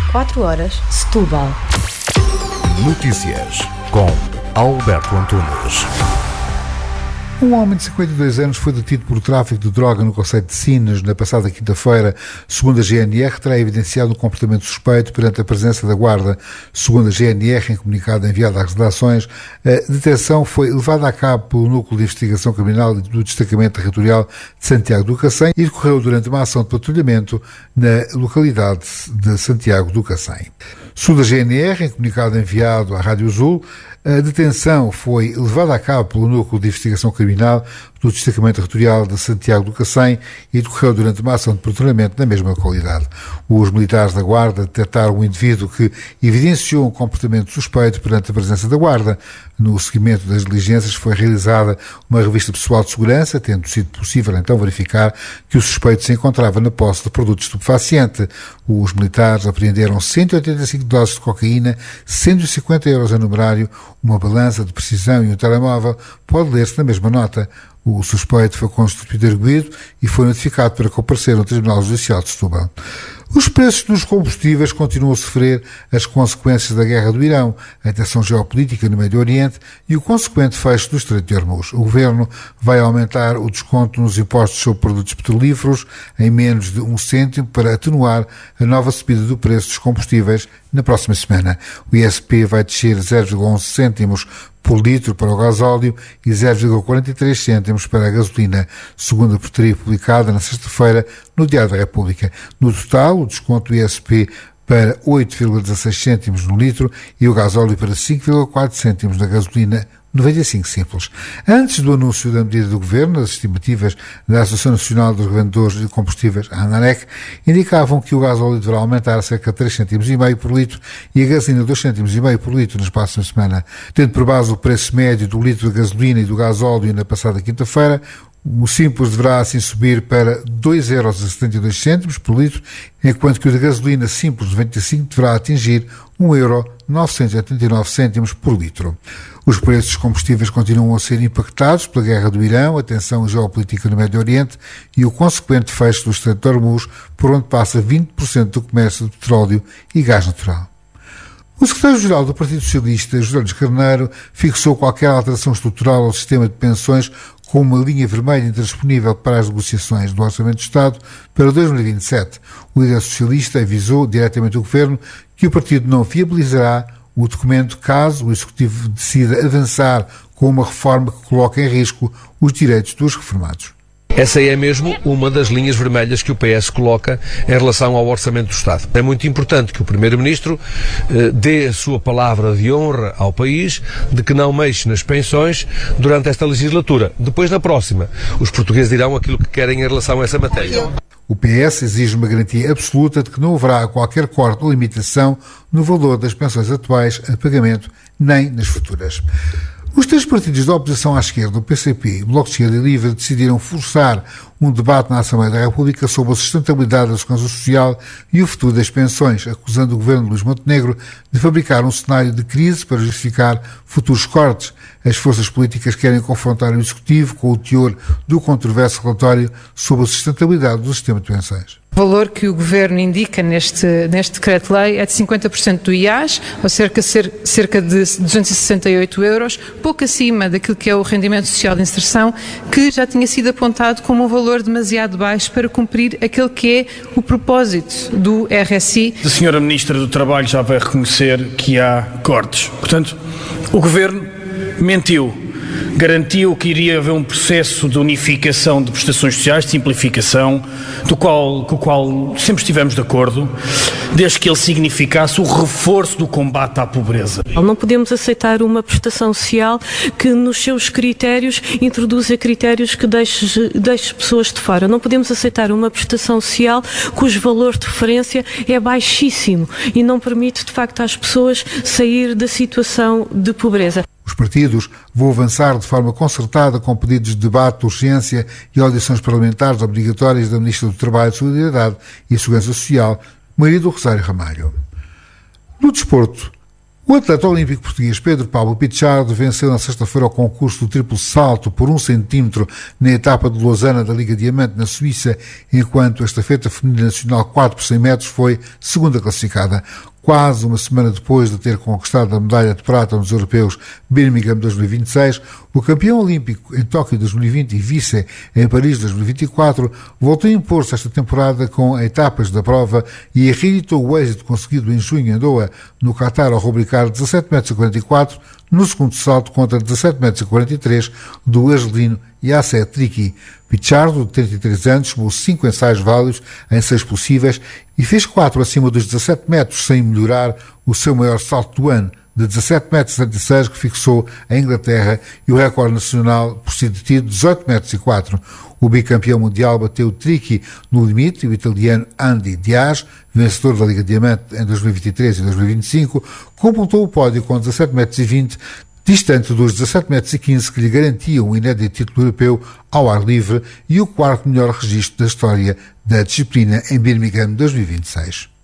4 horas, Setúbal. Notícias com Alberto Antunes. Um homem de 52 anos foi detido por tráfico de droga no concelho de Sines na passada quinta-feira. Segundo a GNR, terá evidenciado um comportamento suspeito perante a presença da Guarda. Segundo a GNR, em comunicado enviado às redações, a detenção foi levada a cabo pelo Núcleo de Investigação Criminal do Destacamento Territorial de Santiago do Cacém e decorreu durante uma ação de patrulhamento na localidade de Santiago do Cacém. Segundo a GNR, em comunicado enviado à Rádio Azul, a detenção foi levada a cabo pelo Núcleo de Investigação Criminal do Destacamento Territorial de Santiago do Cacém e decorreu durante uma ação de patrulhamento na mesma localidade. Os militares da Guarda detectaram um indivíduo que evidenciou um comportamento suspeito perante a presença da Guarda. No seguimento das diligências foi realizada uma revista pessoal de segurança, tendo sido possível então verificar que o suspeito se encontrava na posse de produto estupefaciente. Os militares apreenderam 185 doses de cocaína, 150 euros em numerário, uma balança de precisão e um telemóvel. Pode ler-se na mesma nota. O suspeito foi constituído arguido e foi notificado para comparecer no Tribunal Judicial de Setúbal. Os preços dos combustíveis continuam a sofrer as consequências da guerra do Irão, a tensão geopolítica no Médio Oriente e o consequente fecho do Estreito de Hormuz. O Governo vai aumentar o desconto nos impostos sobre produtos petrolíferos em menos de 1 cêntimo para atenuar a nova subida do preço dos combustíveis na próxima semana. O ISP vai descer 0,11 cêntimos por litro para o gasóleo e 0,43 cêntimos para a gasolina, segundo a portaria publicada na sexta-feira no Diário da República. No total, o desconto do ISP para 8,16 cêntimos no litro e o gasóleo para 5,4 cêntimos na gasolina 95 simples. Antes do anúncio da medida do Governo, as estimativas da Associação Nacional dos Revendedores de Combustíveis, a ANAREC, indicavam que o gasóleo deverá aumentar cerca de 3,5 cêntimos por litro e a gasolina 2,5 cêntimos por litro nas próximas semanas. Tendo por base o preço médio do litro de gasolina e do gasóleo na passada quinta-feira, o simples deverá assim subir para 2,72 euros por litro, enquanto que o da gasolina simples 95 deverá atingir 1,989 € por litro. Os preços dos combustíveis continuam a ser impactados pela guerra do Irão, a tensão geopolítica no Médio Oriente e o consequente fecho do Estreito de Hormuz, por onde passa 20% do comércio de petróleo e gás natural. O secretário-geral do Partido Socialista, José Luís Carneiro, fixou qualquer alteração estrutural ao sistema de pensões como uma linha vermelha intransponível para as negociações do Orçamento do Estado para 2027. O líder socialista avisou diretamente o Governo que o partido não viabilizará o documento caso o Executivo decida avançar com uma reforma que coloque em risco os direitos dos reformados. Essa é mesmo uma das linhas vermelhas que o PS coloca em relação ao Orçamento do Estado. É muito importante que o Primeiro-Ministro dê a sua palavra de honra ao país de que não mexe nas pensões durante esta legislatura. Depois, na próxima, os portugueses dirão aquilo que querem em relação a essa matéria. O PS exige uma garantia absoluta de que não haverá qualquer corte ou limitação no valor das pensões atuais a pagamento, nem nas futuras. Os três partidos da oposição à esquerda, o PCP e o Bloco de Esquerda e Livre, decidiram forçar um debate na Assembleia da República sobre a sustentabilidade da segurança social e o futuro das pensões, acusando o governo de Luís Montenegro de fabricar um cenário de crise para justificar futuros cortes. As forças políticas querem confrontar o Executivo com o teor do controverso relatório sobre a sustentabilidade do sistema de pensões. O valor que o Governo indica neste decreto-lei é de 50% do IAS, ou cerca de 268 €, pouco acima daquilo que é o rendimento social de inserção, que já tinha sido apontado como um valor demasiado baixo para cumprir aquele que é o propósito do RSI. A Senhora Ministra do Trabalho já vai reconhecer que há cortes. Portanto, o Governo mentiu. Garantiu que iria haver um processo de unificação de prestações sociais, de simplificação, com o qual sempre estivemos de acordo, desde que ele significasse o reforço do combate à pobreza. Não podemos aceitar uma prestação social que nos seus critérios introduza critérios que deixe pessoas de fora. Não podemos aceitar uma prestação social cujo valor de referência é baixíssimo e não permite, de facto, às pessoas sair da situação de pobreza. Os partidos vão avançar de forma concertada com pedidos de debate de urgência e audições parlamentares obrigatórias da Ministra do Trabalho, Solidariedade e Segurança Social, Maria do Rosário Ramalho. No desporto, O atleta olímpico português Pedro Pablo Pichardo venceu na sexta-feira o concurso do triplo salto por 1 centímetro na etapa de Lausanne da Liga Diamante na Suíça, enquanto a estafeta feminina nacional 4 por 100 metros foi segunda classificada. Quase uma semana depois de ter conquistado a medalha de prata nos Europeus Birmingham 2026, o campeão olímpico em Tóquio 2020 e vice em Paris 2024 voltou a impor-se esta temporada com etapas da prova e reeditou o êxito conseguido em junho em Doha, no Qatar, ao rubricar 17,44 m no segundo salto contra 17,43 m do argelino Yasser Triki. Pichardo, de 33 anos, somou 5 ensaios válidos em 6 possíveis e fez 4 acima dos 17 metros, sem melhorar o seu maior salto do ano, de 17,76 m, que fixou a Inglaterra, e o recorde nacional por si detido, 18,04 m. O bicampeão mundial bateu Triki no limite, o italiano Andy Diaz, vencedor da Liga Diamante em 2023 e 2025, completou o pódio com 17,20 m, distante dos 17,15 m que lhe garantiam o inédito título europeu ao ar livre e o quarto melhor registro da história da disciplina em Birmingham 2026.